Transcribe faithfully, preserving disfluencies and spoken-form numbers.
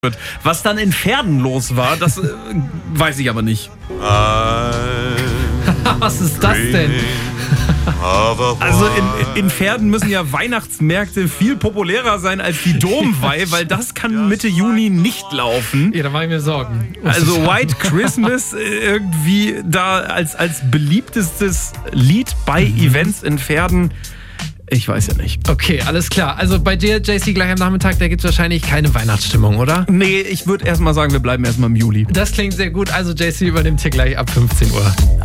Was dann in Pferden los war, das äh, weiß ich aber nicht. Was ist das denn? Also in, in Pferden müssen ja Weihnachtsmärkte viel populärer sein als die Domweih, weil das kann Mitte Juni nicht laufen. Ja, da mache ich mir Sorgen. Also White Christmas irgendwie da als, als beliebtestes Lied bei Events in Pferden. Ich weiß ja nicht. Okay, alles klar. Also bei dir, J C, gleich am Nachmittag, da gibt es wahrscheinlich keine Weihnachtsstimmung, oder? Nee, ich würde erstmal sagen, wir bleiben erstmal im Juli. Das klingt sehr gut. Also J C übernimmt hier gleich ab fünfzehn Uhr.